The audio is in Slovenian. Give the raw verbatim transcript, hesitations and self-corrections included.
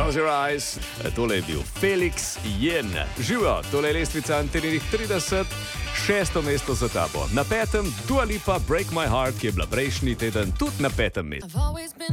Close Your Eyes. Tole je bil Felix Jen. Živijo, tole je lestvica Anteninih trideset, šesto mesto za tabo. Na petem Dua Lipa Break My Heart, ki je bila prejšnji teden tudi na petem mestu.